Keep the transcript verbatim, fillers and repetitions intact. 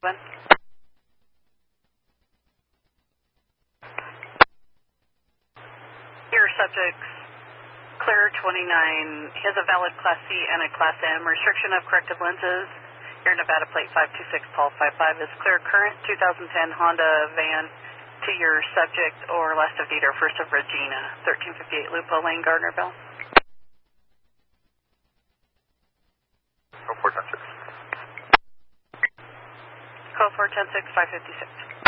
One. Your subject's clear twenty-nine. He has a valid Class C and a Class M. Restriction of corrective lenses. Your Nevada plate five two six Paul five five is clear current two thousand ten Honda van to your subject or last of deed or first of Regina. thirteen fifty-eight Lupo Lane, Gardnerville. Code four ten six. Code four ten six five fifty-six.